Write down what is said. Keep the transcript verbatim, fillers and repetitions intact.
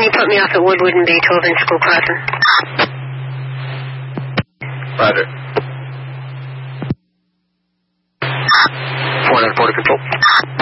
you put me off at Woodwood and Beethoven School Crossing? Roger. four nine four to control.